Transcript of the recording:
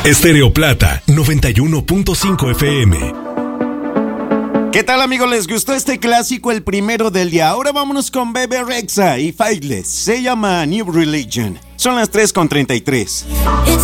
Estéreo Plata 91.5 FM. ¿Qué tal, amigos? ¿Les gustó este clásico, el primero del día? Ahora vámonos con Bebe Rexha y Faithless. Se llama New Religion. Son las 3:33.